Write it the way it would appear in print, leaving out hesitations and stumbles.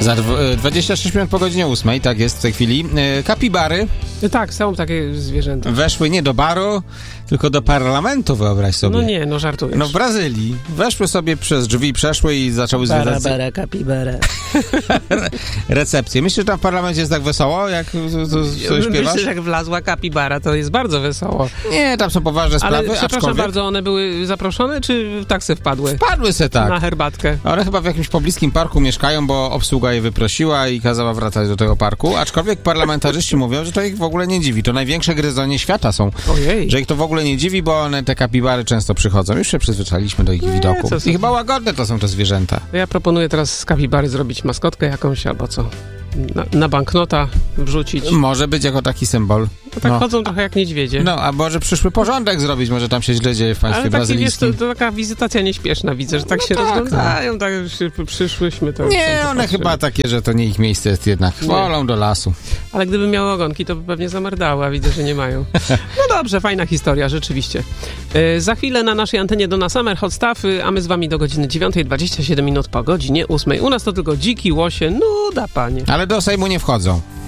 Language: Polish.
Za 26 minut po godzinie 8, tak jest w tej chwili. Kapibary Tak, są takie zwierzęta. weszły nie do baru, tylko do parlamentu, wyobraź sobie. No nie, no żartujesz. No w Brazylii. Weszły sobie przez drzwi, przeszły i zaczęły zwiedzać kapibara. recepcję. Myślisz, że tam w parlamencie jest tak wesoło, jak to śpiewasz? Myślę, że jak wlazła kapibara, to jest bardzo wesoło. Nie, tam są poważne sprawy, Ale przepraszam aczkolwiek... bardzo, one były zaproszone, czy tak se wpadły? Wpadły se tak. Na herbatkę. One chyba w jakimś pobliskim parku mieszkają, bo obsługa je wyprosiła i kazała wracać do tego parku, aczkolwiek parlamentarzyści mówią, że to ich w ogóle nie dziwi. To największe gryzonie świata są. Ojej. Że ich to w ogóle nie dziwi, bo one, te kapibary często przychodzą. Już się przyzwyczailiśmy do ich widoku. I chyba łagodne to są te zwierzęta. Ja proponuję teraz z kapibary zrobić maskotkę jakąś, albo co? Na banknota wrzucić. Może być jako taki symbol. To tak chodzą trochę jak niedźwiedzie. No, a może przyszły porządek zrobić, może tam się źle dzieje w państwie brazylijskim. Ale to taka wizytacja nieśpieszna, widzę, że tak się rozglądają, tak przyszłyśmy. To nie, one chyba takie, że to nie ich miejsce jest jednak. Wolą do lasu. Ale gdyby miały ogonki, to by pewnie zamerdały, a widzę, że nie mają. No dobrze, fajna historia, rzeczywiście. Za chwilę na naszej antenie Donna Summer, Hot Stuff, a my z wami do godziny 9:27 po godzinie 8. U nas to tylko dziki łosie, nuda panie. Ale do Sejmu nie wchodzą.